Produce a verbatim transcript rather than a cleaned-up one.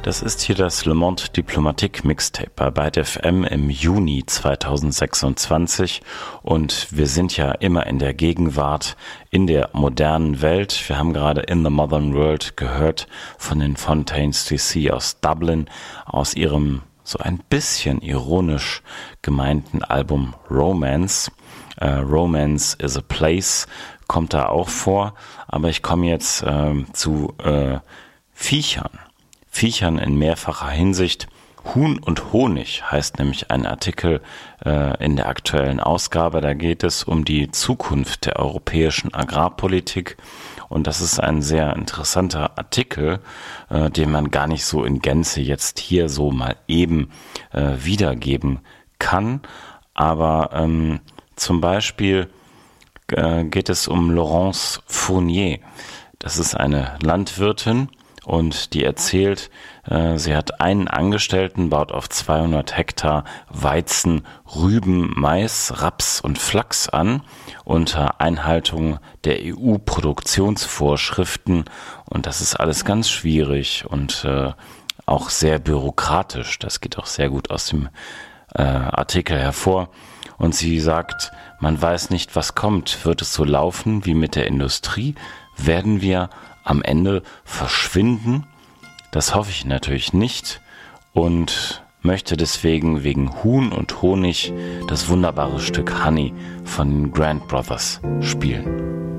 Das ist hier das Le Monde Diplomatique Mixtape bei Byte F M im Juni zweitausendsechsundzwanzig und wir sind ja immer in der Gegenwart, in der modernen Welt. Wir haben gerade In the Modern World gehört von den Fontaines D C aus Dublin, aus ihrem so ein bisschen ironisch gemeinten Album Romance. Äh, Romance is a Place kommt da auch vor, aber ich komme jetzt äh, zu äh, Viechern. Viechern in mehrfacher Hinsicht. Huhn und Honig heißt nämlich ein Artikel äh, in der aktuellen Ausgabe. Da geht es um die Zukunft der europäischen Agrarpolitik. Und das ist ein sehr interessanter Artikel, äh, den man gar nicht so in Gänze jetzt hier so mal eben äh, wiedergeben kann. Aber ähm, zum Beispiel äh, geht es um Laurence Fournier. Das ist eine Landwirtin. Und die erzählt, äh, sie hat einen Angestellten, baut auf zweihundert Hektar Weizen, Rüben, Mais, Raps und Flachs an, unter Einhaltung der E U-Produktionsvorschriften. Und das ist alles ganz schwierig und äh, auch sehr bürokratisch. Das geht auch sehr gut aus dem äh, Artikel hervor. Und sie sagt, man weiß nicht, was kommt. Wird es so laufen wie mit der Industrie? Werden wir am Ende verschwinden? Das hoffe ich natürlich nicht und möchte deswegen wegen Huhn und Honig das wunderbare Stück Honey von den Grand Brothers spielen.